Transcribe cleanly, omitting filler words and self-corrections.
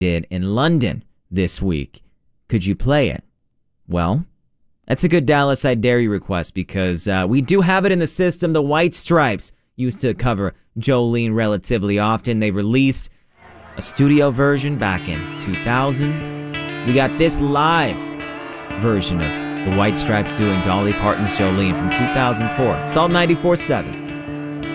did in London this week. Could you play it? Well, that's a good Dallas I Dare You request because we do have it in the system. The White Stripes used to cover Jolene relatively often. They released a studio version back in 2000. We got this live version of the White Stripes doing Dolly Parton's Jolene from 2004. Salt 94.7.